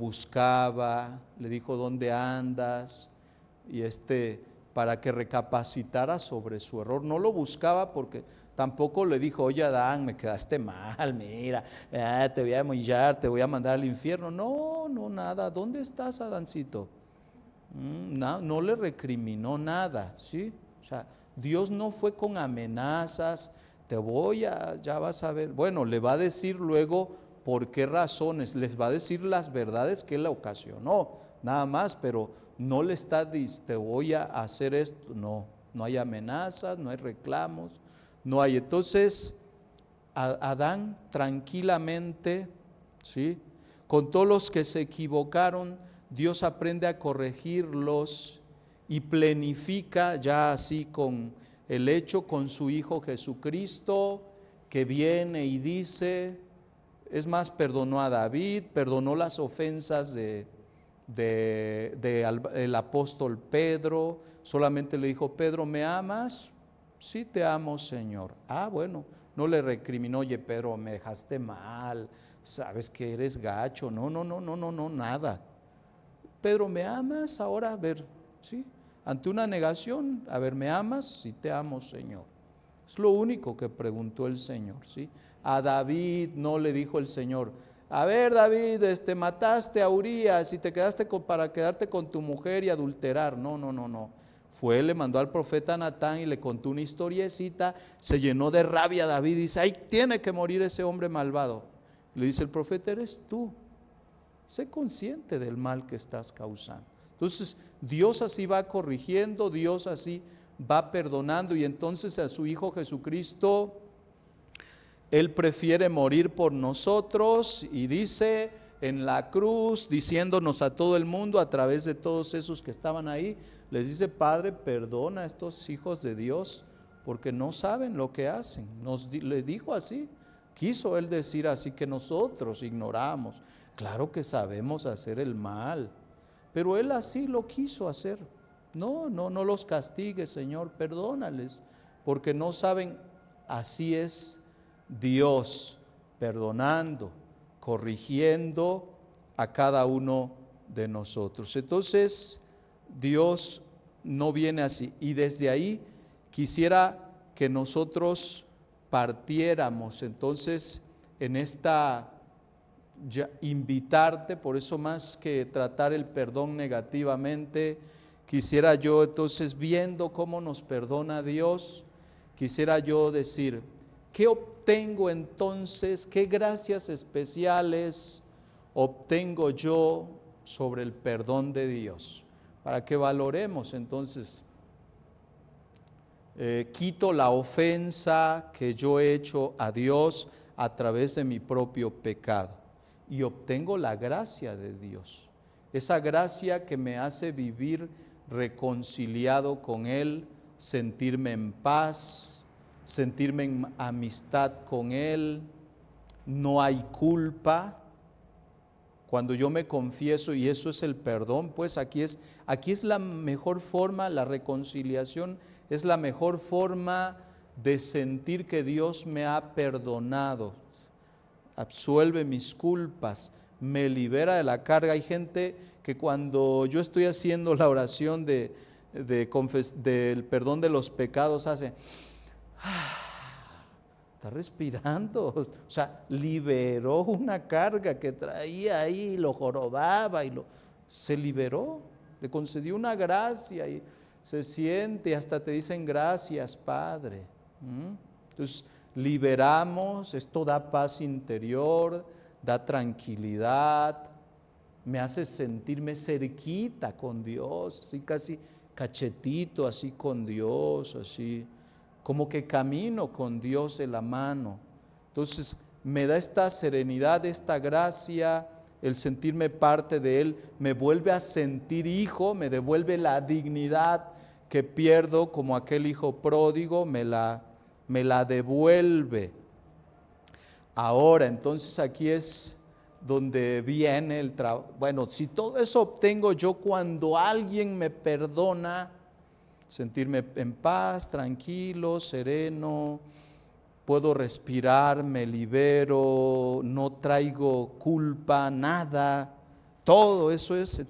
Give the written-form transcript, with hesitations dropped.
buscaba, le dijo ¿dónde andas? Y para que recapacitara sobre su error. No lo buscaba porque tampoco le dijo, oye Adán, me quedaste mal, mira, te voy a humillar, te voy a mandar al infierno. No, no, nada. ¿Dónde estás, Adancito? No, no le recriminó nada, ¿sí? O sea, Dios no fue con amenazas, ya vas a ver. Bueno, le va a decir luego por qué razones, les va a decir las verdades que él ocasionó, nada más, pero no le está diciendo, te voy a hacer esto, no, no hay amenazas, no hay reclamos, no hay. Entonces, Adán tranquilamente, ¿sí? Con todos los que se equivocaron, Dios aprende a corregirlos y plenifica ya así con el hecho con su Hijo Jesucristo, que viene y dice, es más, perdonó a David, perdonó las ofensas el apóstol Pedro, solamente le dijo, Pedro, ¿me amas? Sí te amo, Señor. Ah, bueno, no le recriminó, oye Pedro, me dejaste mal, sabes que eres gacho, no, no, no, no, no, no, nada. Pedro, ¿me amas? Ahora, a ver, ¿sí? Ante una negación, a ver, ¿me amas? Sí te amo, Señor. Es lo único que preguntó el Señor, ¿sí? A David no le dijo el Señor, a ver David, mataste a Urías y te quedaste para quedarte con tu mujer y adulterar. No, no, no, no. Le mandó al profeta Natán y le contó una historiecita, se llenó de rabia David y dice, ay, tiene que morir ese hombre malvado. Le dice el profeta, eres tú, sé consciente del mal que estás causando. Entonces Dios así va corrigiendo, Dios así va perdonando, y entonces a su Hijo Jesucristo Él prefiere morir por nosotros, y dice en la cruz, diciéndonos a todo el mundo, a través de todos esos que estaban ahí, les dice, Padre, perdona a estos hijos de Dios, porque no saben lo que hacen. Les dijo así, quiso Él decir así, que nosotros ignoramos. Claro que sabemos hacer el mal, pero Él así lo quiso hacer. No, no, no los castigues, Señor, perdónales, porque no saben. Así es Dios, perdonando, corrigiendo a cada uno de nosotros. Entonces, Dios no viene así. Y desde ahí quisiera que nosotros partiéramos. Entonces, en invitarte, por eso más que tratar el perdón negativamente, quisiera yo entonces, viendo cómo nos perdona Dios, quisiera yo decir, ¿qué obtengo entonces? ¿Qué gracias especiales obtengo yo sobre el perdón de Dios? Para que valoremos entonces, quito la ofensa que yo he hecho a Dios a través de mi propio pecado y obtengo la gracia de Dios, esa gracia que me hace vivir reconciliado con Él, sentirme en paz, sentirme en amistad con Él, no hay culpa. Cuando yo me confieso, y eso es el perdón, pues aquí es la mejor forma, la reconciliación es la mejor forma de sentir que Dios me ha perdonado, absuelve mis culpas, me libera de la carga. Hay gente que cuando yo estoy haciendo la oración del perdón de los pecados hace, está respirando, o sea, liberó una carga que traía ahí, lo jorobaba se liberó, le concedió una gracia y se siente, hasta te dicen gracias, Padre. Entonces, liberamos, esto da paz interior, da tranquilidad, me hace sentirme cerquita con Dios, así casi cachetito, así con Dios, así como que camino con Dios de la mano. Entonces me da esta serenidad, esta gracia, el sentirme parte de Él, me vuelve a sentir hijo, me devuelve la dignidad que pierdo como aquel hijo pródigo, me la devuelve. Ahora, entonces aquí es donde viene el trabajo. Bueno, si todo eso obtengo yo cuando alguien me perdona, sentirme en paz, tranquilo, sereno, puedo respirar, me libero, no traigo culpa, nada, Todo eso es